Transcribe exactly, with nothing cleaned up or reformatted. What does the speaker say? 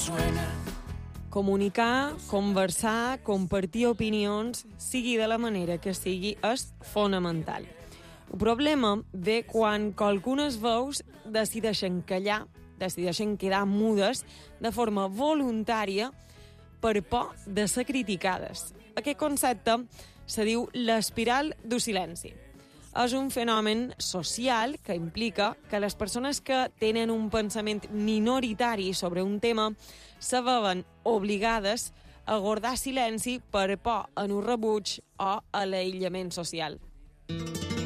Comunicar, conversar, compartir opinions, sigui de la manera que sigui, és fonamental. El problema ve quan algunes veus decideixen callar, decideixen quedar mudes de forma voluntària per por de ser criticades. Aquest concepte se diu l'espiral del silenci. És un fenomen social que implica que les persones que tenen un pensament minoritari sobre un tema se veuen obligades a guardar silenci per por en un rebuig o a l'aïllament social.